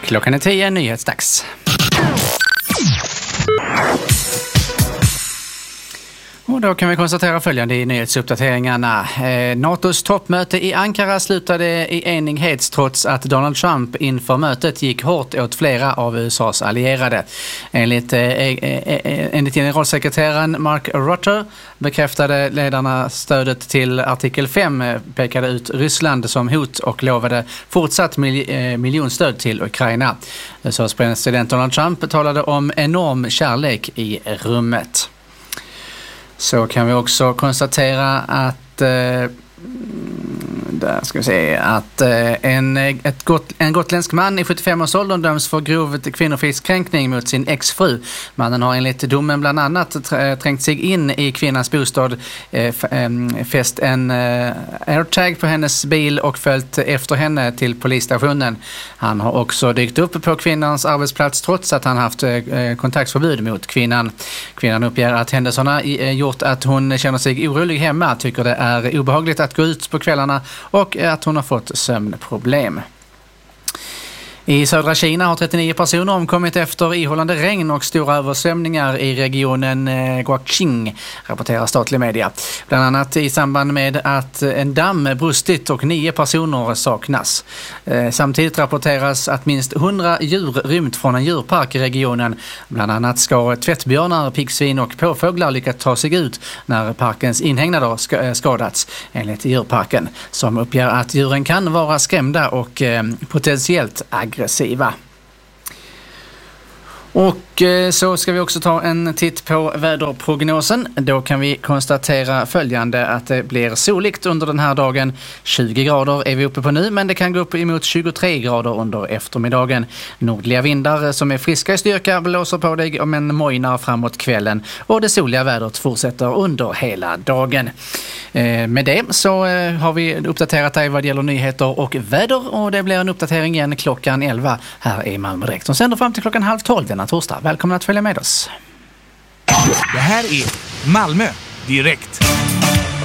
Klockan är 10, nyhetsdags. Och då kan vi konstatera följande i nyhetsuppdateringarna. NATOs toppmöte i Ankara slutade i enighet trots att Donald Trump inför mötet gick hårt åt flera av USAs allierade. Enligt generalsekreteraren Mark Rutte bekräftade ledarna stödet till artikel 5, pekade ut Ryssland som hot och lovade fortsatt miljonstöd till Ukraina. USAs president Donald Trump talade om enorm kärlek i rummet. Så kan vi också konstatera att en gotländsk man i 75-årsåldern döms för grov kvinnofridskränkning mot sin exfru. Mannen har enligt domen bland annat trängt sig in i kvinnans bostad, fäst en airtag på hennes bil och följt efter henne till polisstationen. Han har också dykt upp på kvinnans arbetsplats trots att han haft kontaktförbud mot kvinnan. Kvinnan uppger att händelserna gjort att hon känner sig orolig hemma, tycker det är obehagligt att gå ut på kvällarna och att hon har fått sömnproblem. I södra Kina har 39 personer omkommit efter ihållande regn och stora översvämningar i regionen Guangxi, rapporterar statlig media. Bland annat i samband med att en damm brustit och 9 personer saknas. Samtidigt rapporteras att minst 100 djur rymt från en djurpark i regionen. Bland annat ska tvättbjörnar, piggsvin och påfåglar lyckats ta sig ut när parkens inhägnader skadats, enligt djurparken, som uppger att djuren kan vara skrämda och potentiellt aggressiva. Och så ska vi också ta en titt på väderprognosen. Då kan vi konstatera följande, att det blir soligt under den här dagen. 20 grader är vi uppe på nu, men det kan gå upp emot 23 grader under eftermiddagen. Nordliga vindar som är friska i styrka blåser på dig om en mojnar framåt kvällen, och det soliga vädret fortsätter under hela dagen. Med det så har vi uppdaterat dig vad det gäller nyheter och väder, och det blir en uppdatering igen klockan 11 här i Malmö Direkt. Och sen fram till klockan 11:30 denna torsdag. Välkommen att följa med oss. Det här är Malmö Direkt.